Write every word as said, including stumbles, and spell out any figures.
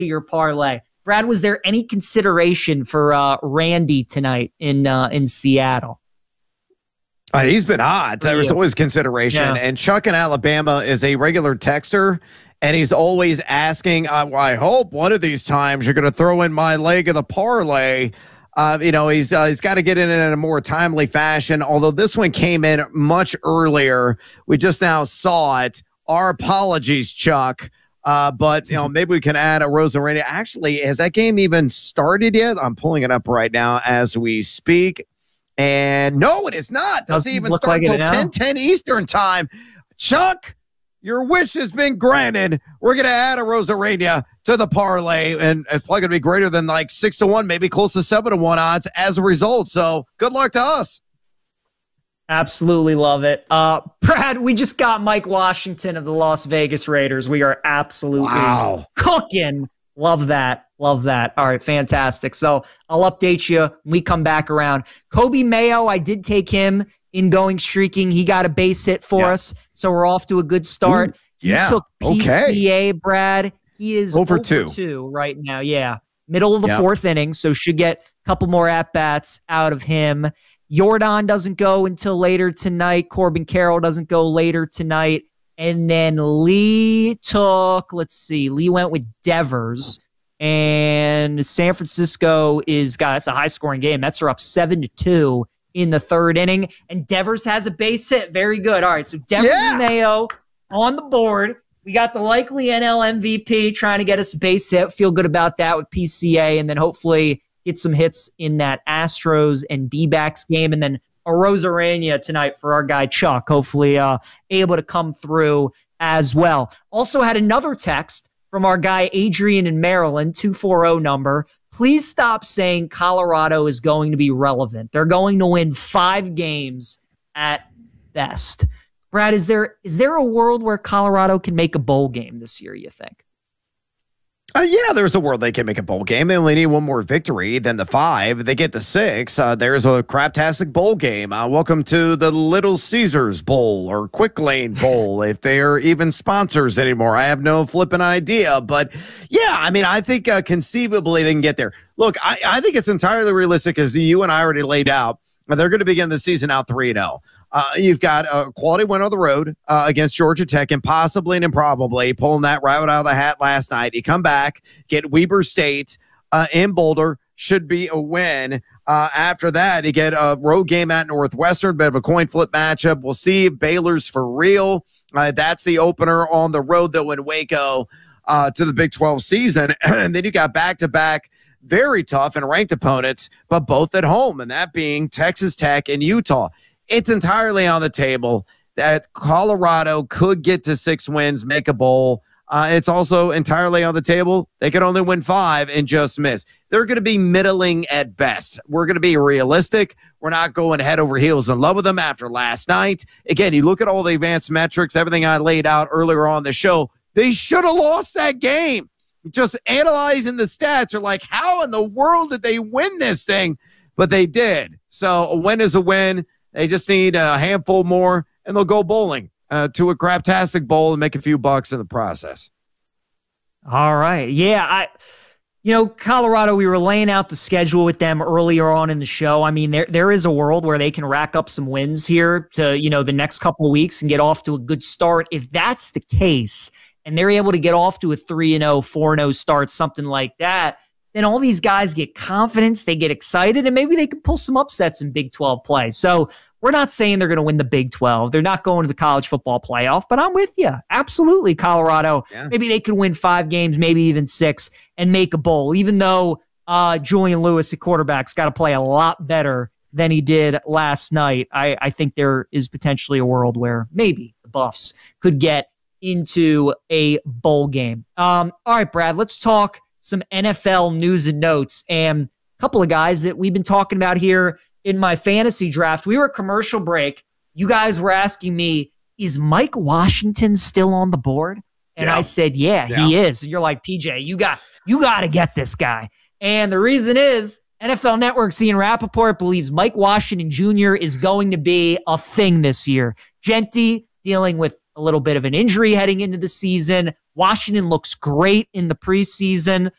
your parlay. Brad, was there any consideration for uh, Randy tonight in uh, in Seattle? Uh, he's been hot. There was always consideration. Yeah. And Chuck in Alabama is a regular texter, and he's always asking, uh, well, I hope one of these times you're going to throw in my leg of the parlay. Uh, you know, he's uh, he's got to get in in a more timely fashion, although this one came in much earlier. We just now saw it. Our apologies, Chuck. Uh, but, you know, maybe we can add a Rosarena. Actually, has that game even started yet? I'm pulling it up right now as we speak. And no, it is not. Doesn't, Doesn't even start like until ten ten Eastern time. Chuck, your wish has been granted. We're going to add a Rosarena to the parlay, and it's probably going to be greater than like six to one, maybe close to seven to one odds as a result. So good luck to us. Absolutely love it. Uh, Brad, we just got Mike Washington of the Las Vegas Raiders. We are absolutely wow. cooking. Love that. Love that. All right, fantastic. So I'll update you when we come back around. Kobe Mayo, I did take him in going streaking. He got a base hit for yeah. us, so we're off to a good start. Ooh, yeah. He took P C A, okay. Brad. He is over, over two. two right now. Yeah, middle of the yep. fourth inning, so should get a couple more at-bats out of him. Jordan doesn't go until later tonight. Corbin Carroll doesn't go later tonight. And then Lee took, let's see, Lee went with Devers. And San Francisco is, got, it's a high-scoring game. Mets are up seven to two in the third inning. And Devers has a base hit. Very good. All right, so Devers yeah. and Mayo on the board. We got the likely N L M V P trying to get us a base hit. Feel good about that with P C A. And then hopefully get some hits in that Astros and D-backs game. And then a Rosarena tonight for our guy Chuck. Hopefully uh, able to come through as well. Also had another text from our guy Adrian in Maryland, two four zero number. Please stop saying Colorado is going to be relevant. They're going to win five games at best. Brad, is there is there a world where Colorado can make a bowl game this year, you think? Uh, yeah, there's a world they can make a bowl game. They only need one more victory than the five. They get to six. Uh, there's a craptastic bowl game. Uh, welcome to the Little Caesars Bowl or Quick Lane Bowl, if they're even sponsors anymore. I have no flipping idea. But, yeah, I mean, I think uh, conceivably they can get there. Look, I, I think it's entirely realistic, as you and I already laid out. They're going to begin the season out three and oh. Uh, you've got a quality win on the road uh, against Georgia Tech, and possibly and improbably pulling that rabbit out of the hat last night. You come back, get Weber State uh, in Boulder, should be a win. Uh, after that, you get a road game at Northwestern, bit of a coin flip matchup. We'll see if Baylor's for real. Uh, that's the opener on the road, though, in Waco uh, to the Big twelve season. And then you got back-to-back very tough and ranked opponents, but both at home, and that being Texas Tech and Utah. It's entirely on the table that Colorado could get to six wins, make a bowl. Uh, it's also entirely on the table they could only win five and just miss. They're going to be middling at best. We're going to be realistic. We're not going head over heels in love with them after last night. Again, you look at all the advanced metrics, everything I laid out earlier on the show, they should have lost that game. Just analyzing the stats are like, how in the world did they win this thing? But they did. So a win is a win. They just need a handful more, and they'll go bowling uh, to a craptastic bowl and make a few bucks in the process. All right. Yeah, I, you know, Colorado, we were laying out the schedule with them earlier on in the show. I mean, there there is a world where they can rack up some wins here to, you know, the next couple of weeks and get off to a good start. If that's the case, and they're able to get off to a three and oh, four and oh start, something like that, then all these guys get confidence, they get excited, and maybe they can pull some upsets in Big twelve play. So we're not saying they're going to win the Big twelve. They're not going to the college football playoff, but I'm with you. Absolutely, Colorado. Yeah. Maybe they could win five games, maybe even six, and make a bowl, even though uh, Julian Lewis at quarterback's got to play a lot better than he did last night. I, I think there is potentially a world where maybe the Buffs could get into a bowl game. Um, all right, Brad, let's talk some N F L news and notes. And a couple of guys that we've been talking about here in my fantasy draft. We were at commercial break. You guys were asking me, is Mike Washington still on the board? And yeah. I said, yeah, yeah, he is. And you're like, P J, you got you got to get this guy. And the reason is N F L Network's Ian Rappaport believes Mike Washington Junior is going to be a thing this year. Genty dealing with a little bit of an injury heading into the season. Washington looks great in the preseason.